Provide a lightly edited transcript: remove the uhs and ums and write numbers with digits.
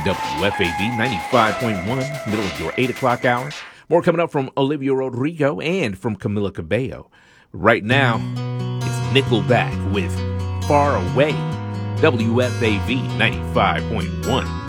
WFAV 95.1, middle of your 8 o'clock hour. More coming up from Olivia Rodrigo and from Camila Cabello. Right now, it's Nickelback with Far Away. WFAV 95.1.